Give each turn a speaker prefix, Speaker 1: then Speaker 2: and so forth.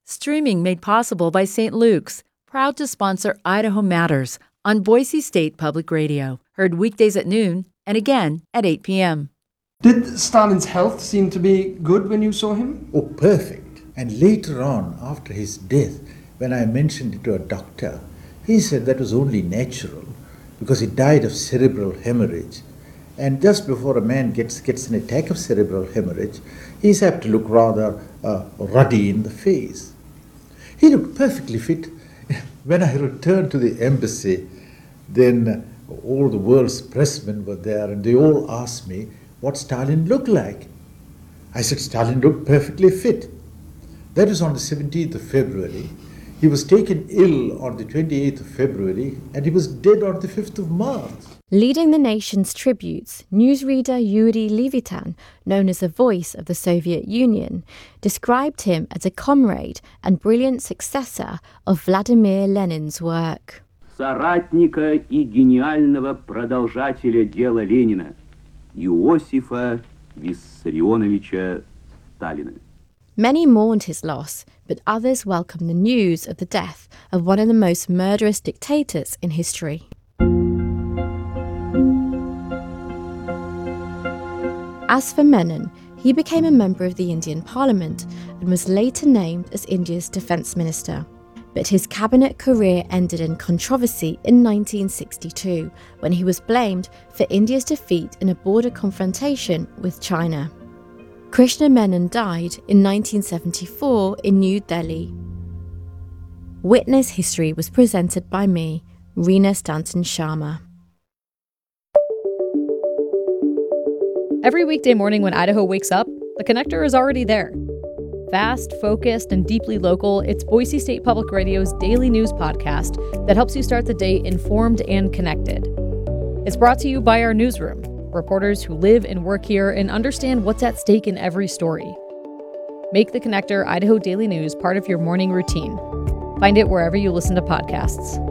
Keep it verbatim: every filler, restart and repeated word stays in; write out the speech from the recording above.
Speaker 1: Streaming made possible by Saint Luke's, proud to sponsor Idaho Matters on Boise State Public Radio. Heard weekdays at noon and again at eight p.m.
Speaker 2: Did Stalin's health seem to be good when you saw him?
Speaker 3: Oh, perfect. And later on, after his death, when I mentioned it to a doctor, he said that was only natural because he died of cerebral hemorrhage. And just before a man gets, gets an attack of cerebral hemorrhage, he's apt to look rather uh, ruddy in the face. He looked perfectly fit. When I returned to the embassy, then all the world's pressmen were there and they all asked me what Stalin looked like. I said Stalin looked perfectly fit. That was on the seventeenth of February. He was taken ill on the twenty-eighth of February and he was dead on the fifth of March.
Speaker 4: Leading the nation's tributes, newsreader Yuri Levitan, known as the voice of the Soviet Union, described him as a comrade and brilliant successor of Vladimir Lenin's work.
Speaker 5: Соратника и гениального продолжателя дела Ленина, Иосифа Виссарионовича Сталина.
Speaker 4: Many mourned his loss, but others welcomed the news of the death of one of the most murderous dictators in history. As for Menon, he became a member of the Indian Parliament and was later named as India's Defence Minister. But his cabinet career ended in controversy in nineteen sixty-two, when he was blamed for India's defeat in a border confrontation with China. Krishna Menon died in nineteen seventy-four in New Delhi. Witness History was presented by me, Reena Stanton Sharma.
Speaker 6: Every weekday morning when Idaho wakes up, The Connector is already there. Fast, focused, and deeply local, it's Boise State Public Radio's daily news podcast that helps you start the day informed and connected. It's brought to you by our newsroom, reporters who live and work here and understand what's at stake in every story. Make The Connector Idaho Daily News part of your morning routine. Find it wherever you listen to podcasts.